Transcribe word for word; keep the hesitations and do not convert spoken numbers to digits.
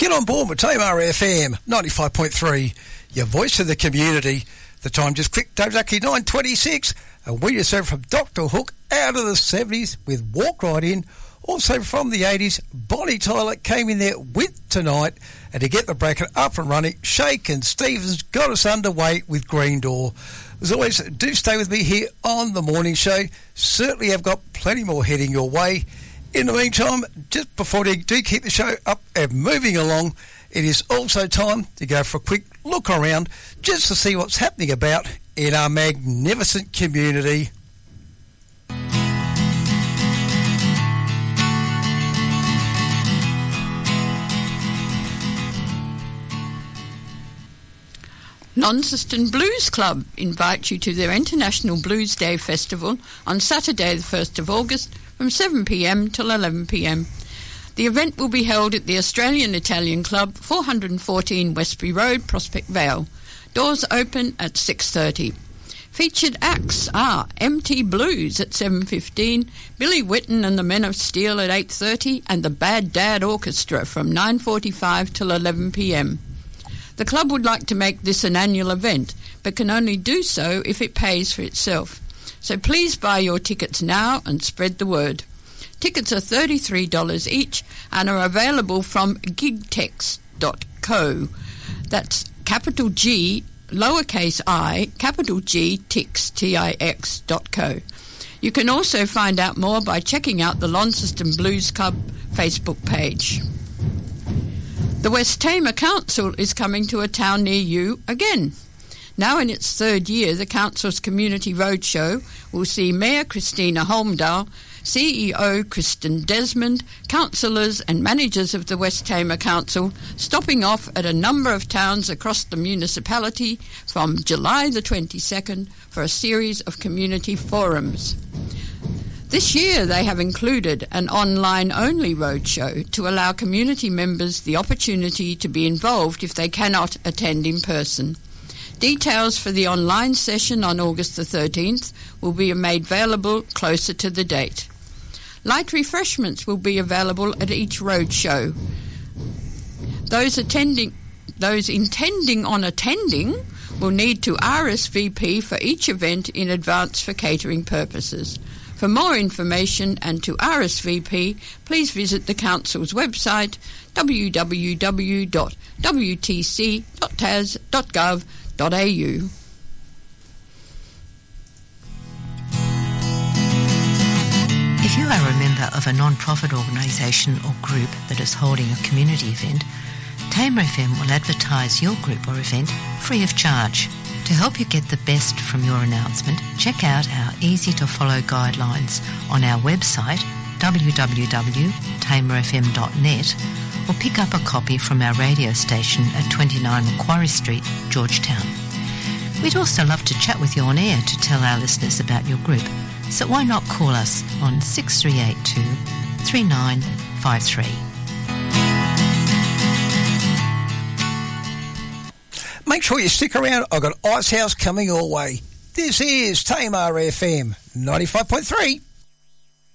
Get on board with Tamar F M ninety-five point three, your voice of the community. The time just clicked exactly nine twenty-six, and we just heard from Doctor Hook out of the seventies with Walk Right In. Also from the eighties, Bonnie Tyler came in there with Tonight, and to get the bracket up and running, Shakin' Stevens got us underway with Green Door. As always, do stay with me here on the morning show. Certainly have got plenty more heading your way. In the meantime, just before we do keep the show up and moving along, it is also time to go for a quick look around just to see what's happening about in our magnificent community. Launceston Blues Club invites you to their International Blues Day Festival on Saturday the first of August from seven p m till eleven p m. The event will be held at the Australian Italian Club, four fourteen Westbury Road, Prospect Vale. Doors open at six thirty. Featured acts are M T Blues at seven fifteen, Billy Whitten and the Men of Steel at eight thirty, and the Bad Dad Orchestra from nine forty-five till eleven p m. The club would like to make this an annual event, but can only do so if it pays for itself. So please buy your tickets now and spread the word. Tickets are thirty-three dollars each and are available from gigtex dot co. That's capital G, lowercase I, capital G, Tix, T I X dot co. You can also find out more by checking out the Launceston Blues Club Facebook page. The West Tamar Council is coming to a town near you again. Now in its third year, the Council's Community Roadshow will see Mayor Christina Holmdal, C E O Kristen Desmond, councillors and managers of the West Tamar Council stopping off at a number of towns across the municipality from July the twenty-second for a series of community forums. This year they have included an online-only roadshow to allow community members the opportunity to be involved if they cannot attend in person. Details for the online session on August the thirteenth will be made available closer to the date. Light refreshments will be available at each roadshow. Those attending, those intending on attending will need to R S V P for each event in advance for catering purposes. For more information and to R S V P, please visit the Council's website w w w dot w t c dot t a s dot gov dot a u. If you are a member of a non-profit organisation or group that is holding a community event, Tamar F M will advertise your group or event free of charge. To help you get the best from your announcement, check out our easy-to-follow guidelines on our website w w w dot tamar f m dot net or pick up a copy from our radio station at twenty-nine Macquarie Street, Georgetown. We'd also love to chat with you on air to tell our listeners about your group, so why not call us on six three eight two, three nine five three. Make sure you stick around. I've got Icehouse coming your way. This is Tamar F M ninety-five point three.